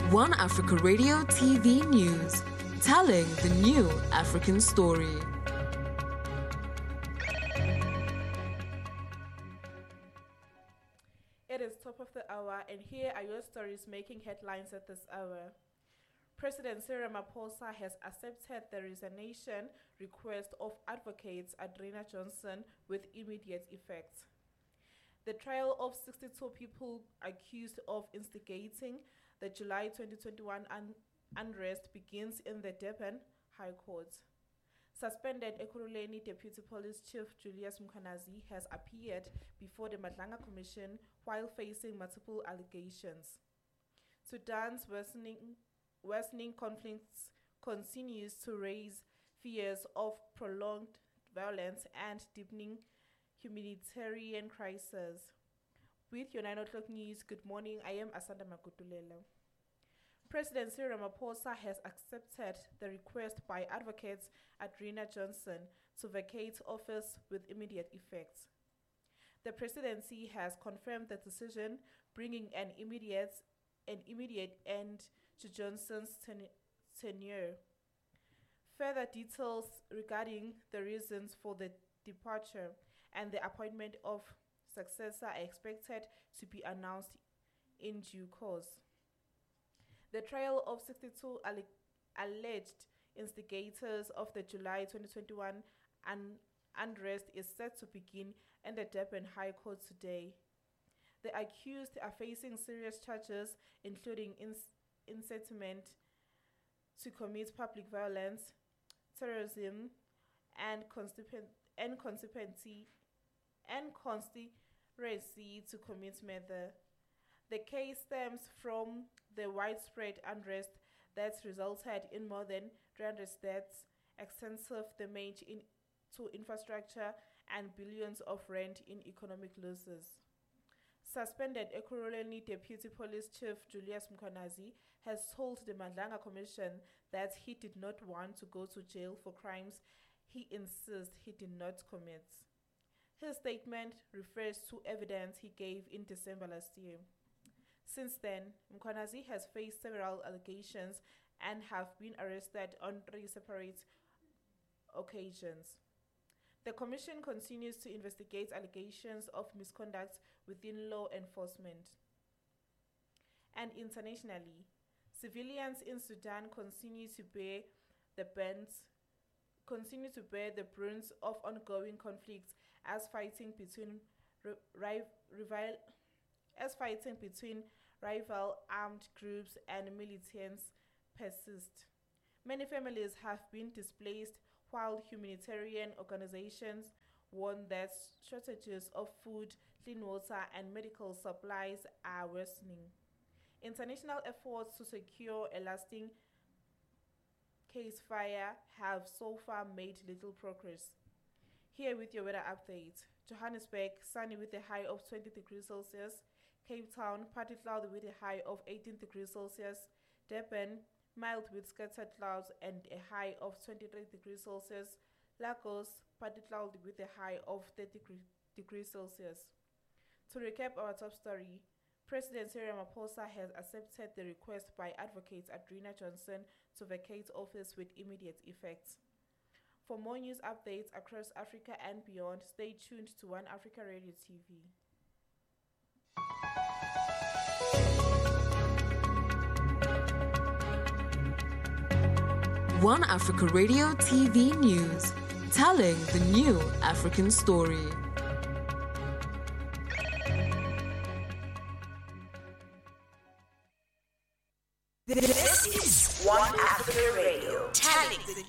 One Africa Radio TV News, telling the new African story. It is top of the hour, and here are your stories making headlines at this hour. President Cyril Ramaphosa has accepted the resignation request of advocates Adrina Johnson with immediate effect. The trial of 62 people accused of instigating the July 2021 unrest begins in the Durban High Court. Suspended Ekurhuleni Deputy Police Chief Julius Mkhwanazi has appeared before the Madlanga Commission while facing multiple allegations. Sudan's worsening conflicts continues to raise fears of prolonged violence and deepening humanitarian crisis. With your 9 o'clock news, good morning, I am Asanda Makutulela. President Cyril Ramaphosa has accepted the request by advocates Adrina Johnson to vacate office with immediate effect. The presidency has confirmed the decision, bringing an immediate end to Johnson's tenure. Further details regarding the reasons for the departure and the appointment of successor are expected to be announced in due course. The trial of 62 alleged instigators of the July 2021 unrest is set to begin in the Durban High Court today. The accused are facing serious charges, including incitement to commit public violence, terrorism, and conspiracy to commit murder. The case stems from the widespread unrest that's resulted in more than 300 deaths, extensive damage to infrastructure, and billions of rand in economic losses. Suspended Ekurhuleni Deputy Police Chief Julius Mkhwanazi has told the Madlanga Commission that he did not want to go to jail for crimes he insists he did not commit. His statement refers to evidence he gave in December last year. Since then, Mkhwanazi has faced several allegations and have been arrested on 3 separate occasions. The Commission continues to investigate allegations of misconduct within law enforcement. And internationally, civilians in Sudan continue to bear the brunt of ongoing conflicts as fighting between rival armed groups and militants persist. Many families have been displaced, while humanitarian organizations warn that shortages of food, clean water, and medical supplies are worsening. International efforts to secure a lasting ceasefire have so far made little progress. Here with your weather update. Johannesburg, sunny with a high of 20 degrees Celsius. Cape Town, partly cloudy with a high of 18 degrees Celsius. Durban, mild with scattered clouds and a high of 23 degrees Celsius. Lagos, partly cloudy with a high of 30 degrees Celsius. To recap our top story, President Cyril Ramaphosa has accepted the request by advocates Adrina Johnson to vacate office with immediate effect. For more news updates across Africa and beyond, stay tuned to One Africa Radio TV. One Africa Radio TV News, telling the new African story. This is One Africa Radio, telling the